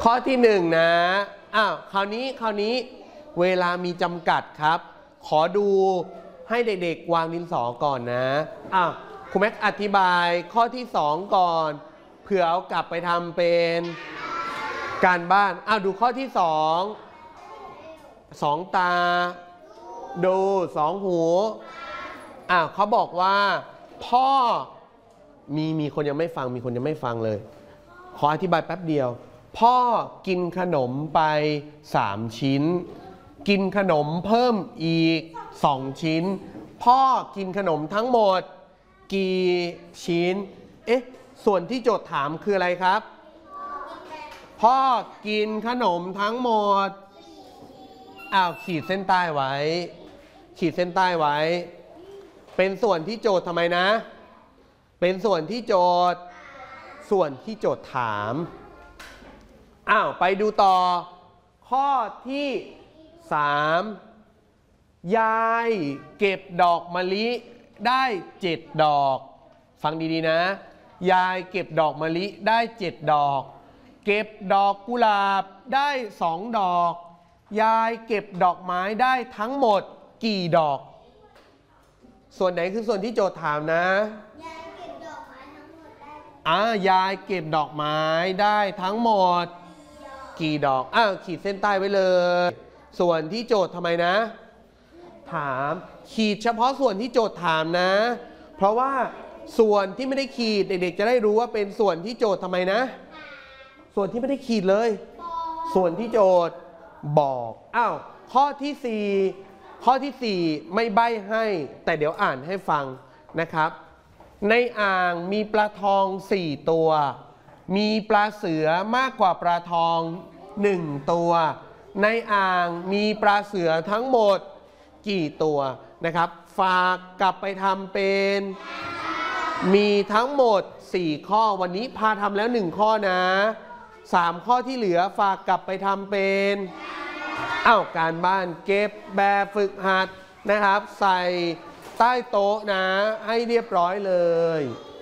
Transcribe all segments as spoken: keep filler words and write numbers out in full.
ข้อที่หนึ่งนะอ้าวคราวนี้คราวนี้เวลามีจำกัดครับขอดูให้เด็กๆวางดินสอก่อนนะอ้าวครูแม็กอธิบายข้อที่สองก่อนเผื่อเอากลับไปทำเป็นการบ้านอ้าวดูข้อที่สองสองตาดูสองหูอ้าวเขาบอกว่าพ่อมีมีคนยังไม่ฟังมีคนยังไม่ฟังเลยขออธิบายแป๊บเดียวพ่อกินขนมไปสามชิ้นกินขนมเพิ่มอีกสองชิ้นพ่อกินขนมทั้งหมดกี่ชิ้นเอ๊ะส่วนที่โจทย์ถามคืออะไรครับพ่อกินขนมทั้งหมดอ้าวขีดเส้นใต้ไว้ขีดเส้นใต้ไว้เป็นส่วนที่โจทย์ทำไมนะเป็นส่วนที่โจทย์ส่วนที่โจทย์ถามอ้าวไปดูต่อข้อที่สามยายเก็บดอกมะลิได้เจ็ดดอกฟังดีๆนะยายเก็บดอกมะลิได้เจ็ดดอกเก็บดอกกุหลาบได้สองดอกยายเก็บดอกไม้ได้ทั้งหมดกี่ดอกส่วนไหนคือส่วนที่โจทย์ถามนะยายเก็บดอกไม้ทั้งหมดได้อ่ายายเก็บดอกไม้ได้ทั้งหมดกี่ดอกอ้าวขีดเส้นใต้ไว้เลยส่วนที่โจทย์ทำไมนะถามขีดเฉพาะส่วนที่โจทย์ถามนะเพราะว่าส่วนที่ไม่ได้ขีดเด็กๆจะได้รู้ว่าเป็นส่วนที่โจทย์ทำไมนะส่วนที่ไม่ได้ขีดเลยส่วนที่โจทย์บอกอ้าวข้อที่สี่ข้อที่สี่ไม่ใบ้ให้แต่เดี๋ยวอ่านให้ฟังนะครับในอ่างมีปลาทองสี่ตัวมีปลาเสือมากกว่าปลาทองหนึ่งตัวในอ่างมีปลาเสือทั้งหมดกี่ตัวนะครับฝากกลับไปทำเป็นมีทั้งหมดสี่ข้อวันนี้พาทำแล้วหนึ่งข้อนะสามข้อที่เหลือฝากกลับไปทำเป็นอ้าวการบ้านเก็บแบบฝึกหัดนะครับใส่ใต้โต๊ะนะให้เรียบร้อยเลย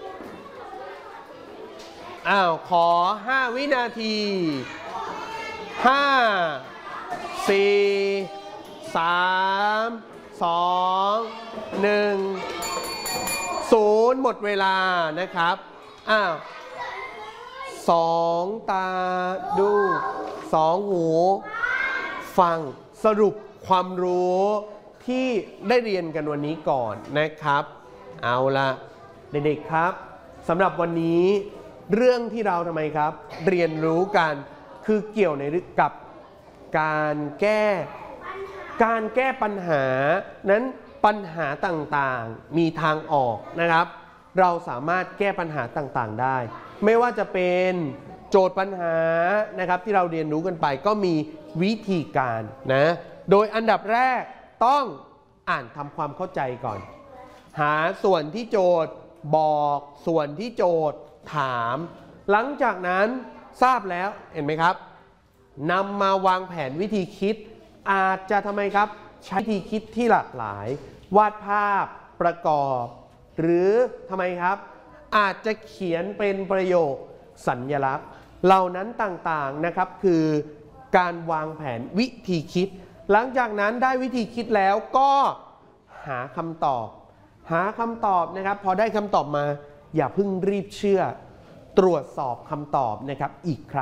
อ้าวขอห้าวินาทีห้า สี่ สาม สอง หนึ่ง ศูนย์หมดเวลานะครับอ้าวสองตาดูสองหูฟังสรุปความรู้ที่ได้เรียนกันวันนี้ก่อนนะครับเอาละเด็กๆครับสำหรับวันนี้เรื่องที่เราทำไมครับเรียนรู้กันคือเกี่ยวในกับการแก้การแก้ปัญหานั้นปัญหาต่างๆมีทางออกนะครับเราสามารถแก้ปัญหาต่างๆได้ไม่ว่าจะเป็นโจทย์ปัญหานะครับที่เราเรียนรู้กันไปก็มีวิธีการนะโดยอันดับแรกต้องอ่านทำความเข้าใจก่อนหาส่วนที่โจทย์บอกส่วนที่โจทย์ถามหลังจากนั้นทราบแล้วเห็นไหมครับนำมาวางแผนวิธีคิดอาจจะทำไมครับใช้วิธีคิดที่หลากหลายวาดภาพประกอบหรือทำไมครับอาจจะเขียนเป็นประโยคสัญลักษณ์เหล่านั้นต่างๆนะครับคือการวางแผนวิธีคิดหลังจากนั้นได้วิธีคิดแล้วก็หาคำตอบหาคำตอบนะครับพอได้คำตอบมาอย่าเพิ่งรีบเชื่อตรวจสอบคำตอบนะครับอีกครั้ง